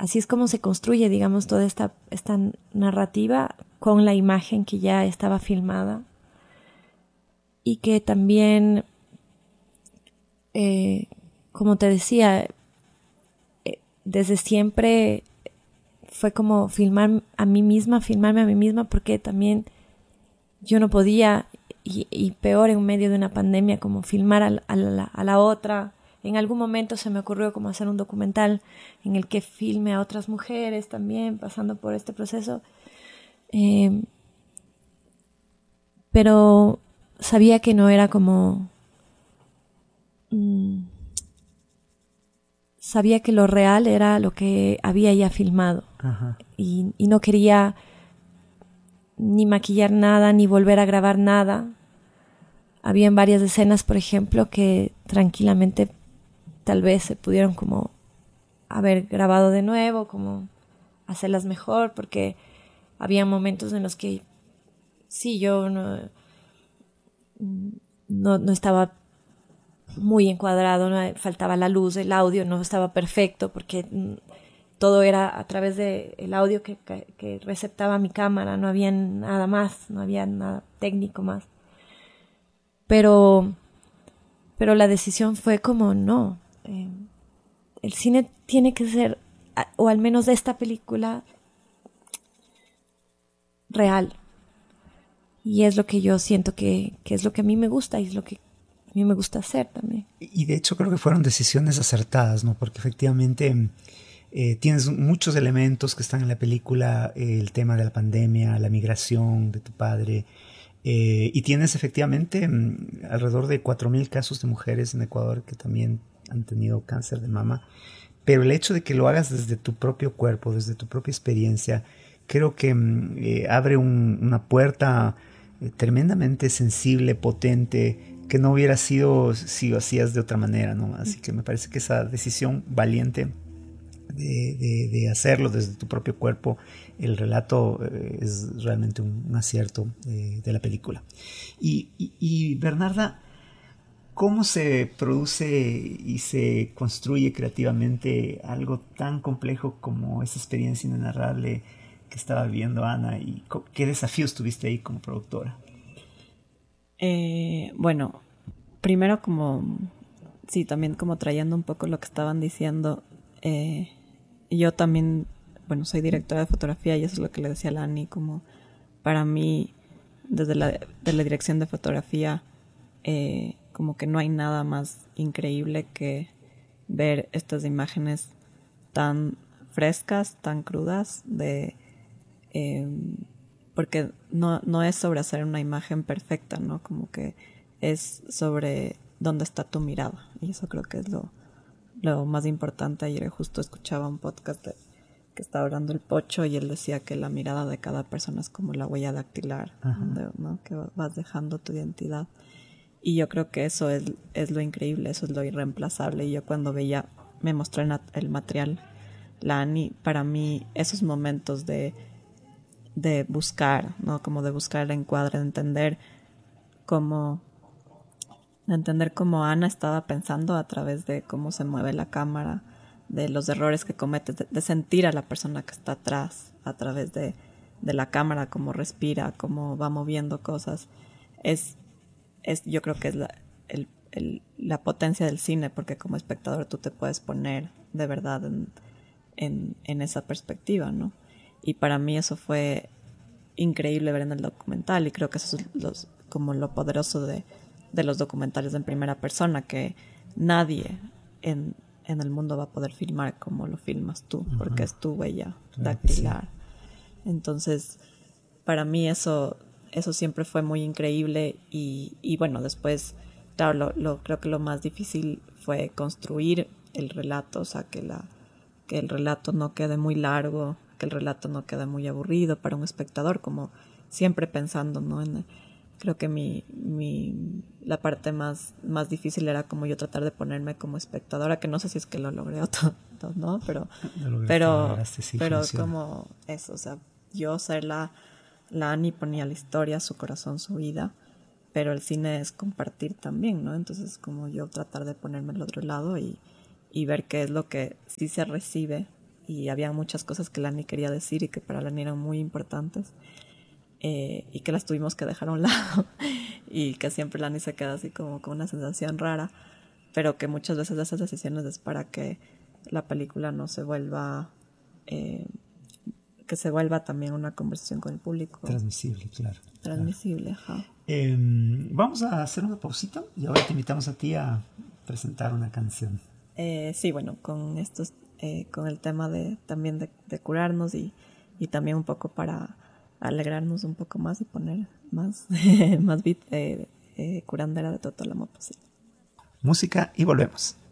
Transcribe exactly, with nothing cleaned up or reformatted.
así es como se construye, digamos, toda esta, esta narrativa con la imagen que ya estaba filmada y que también, eh, como te decía, eh, desde siempre fue como filmar a mí misma, filmarme a mí misma, porque también yo no podía, y, y peor en medio de una pandemia, como filmar a, a, la, a la otra. En algún momento se me ocurrió como hacer un documental en el que filme a otras mujeres también pasando por este proceso. Eh, pero sabía que no era como... Mmm, sabía que lo real era lo que había ya filmado. Ajá. Y, y no quería ni maquillar nada, ni volver a grabar nada. Habían varias escenas, por ejemplo, que tranquilamente tal vez se pudieron como haber grabado de nuevo, como hacerlas mejor, porque había momentos en los que sí, yo no, no, no estaba muy encuadrado, no, faltaba la luz, el audio no estaba perfecto, porque todo era a través del audio que, que, que receptaba mi cámara, no había nada más, no había nada técnico más. Pero, pero la decisión fue como no, eh, el cine tiene que ser, o al menos esta película, real. Y es lo que yo siento que, que es lo que a mí me gusta y es lo que a mí me gusta hacer también. Y de hecho creo que fueron decisiones acertadas, ¿no? Porque efectivamente eh, tienes muchos elementos que están en la película, eh, el tema de la pandemia, la migración de tu padre, eh, y tienes efectivamente mm, alrededor de cuatro mil casos de mujeres en Ecuador que también han tenido cáncer de mama. Pero el hecho de que lo hagas desde tu propio cuerpo, desde tu propia experiencia, creo que eh, abre un, una puerta eh, tremendamente sensible, potente, que no hubiera sido si lo hacías de otra manera, ¿no? Así que me parece que esa decisión valiente de, de, de hacerlo desde tu propio cuerpo, el relato eh, es realmente un, un acierto eh, de la película. Y, y, y Bernarda, ¿cómo se produce y se construye creativamente algo tan complejo como esa experiencia inenarrable que estaba viviendo Ana? ¿Y qué desafíos tuviste ahí como productora? Eh, bueno, primero como, sí, también como trayendo un poco lo que estaban diciendo, eh, yo también, bueno, soy directora de fotografía y eso es lo que le decía a Lani, como para mí, desde la, de la dirección de fotografía, eh, como que no hay nada más increíble que ver estas imágenes tan frescas, tan crudas, de eh, porque no, no es sobre hacer una imagen perfecta, ¿no? Como que es sobre dónde está tu mirada. Y eso creo que es lo, lo más importante. Ayer justo escuchaba un podcast de, que estaba hablando el Pocho y él decía que la mirada de cada persona es como la huella dactilar, donde, ¿no? Que vas dejando tu identidad. Y yo creo que eso es, es lo increíble, eso es lo irreemplazable. Y yo cuando veía, me mostró el, el material, la Ani, para mí esos momentos de de buscar, ¿no? Como de buscar el encuadre, de entender cómo, de entender cómo Ana estaba pensando a través de cómo se mueve la cámara, de los errores que comete, de, de sentir a la persona que está atrás a través de, de la cámara, cómo respira, cómo va moviendo cosas. Es, es yo creo que es la, el, el, la potencia del cine, porque como espectador tú te puedes poner de verdad en, en, en esa perspectiva, ¿no? Y para mí eso fue increíble ver en el documental y creo que eso es los, como lo poderoso de, de los documentales en primera persona, que nadie en, en el mundo va a poder filmar como lo filmas tú, uh-huh. porque es tu huella dactilar. Sí. Entonces, para mí eso, eso siempre fue muy increíble y, y bueno, después, claro, lo, lo, creo que lo más difícil fue construir el relato, o sea, que, la, que el relato no quede muy largo, que el relato no quede muy aburrido para un espectador, como siempre pensando, ¿no? En, creo que mi, mi la parte más, más difícil era como yo tratar de ponerme como espectadora, que no sé si es que lo logré o todo, ¿no? Pero, lograste, pero, lograste, sí, pero funciona. como eso, o sea, yo ser la, la Ani ponía la historia, su corazón, su vida, pero el cine es compartir también, ¿no? Entonces como yo tratar de ponerme al otro lado y, y ver qué es lo que sí se recibe y había muchas cosas que Lani quería decir y que para Lani eran muy importantes, eh, y que las tuvimos que dejar a un lado y que siempre Lani se queda así como con una sensación rara, pero que muchas veces esas decisiones es para que la película no se vuelva, eh, que se vuelva también una conversación con el público. Transmisible, claro. Transmisible, claro. ajá. Eh, vamos a hacer una pausita y ahora te invitamos a ti a presentar una canción. Eh, sí, bueno, con estos, eh, con el tema de también de, de curarnos y, y también un poco para alegrarnos un poco más y poner más, más beat, eh, eh, curandera de todo el amor posible. Música y volvemos.